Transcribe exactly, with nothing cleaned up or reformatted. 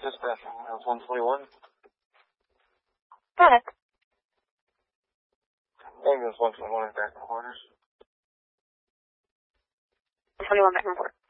Dispatch, that was one twenty-one. Got it. Ambulance one twenty-one is back in quarters. twenty-one back and forth.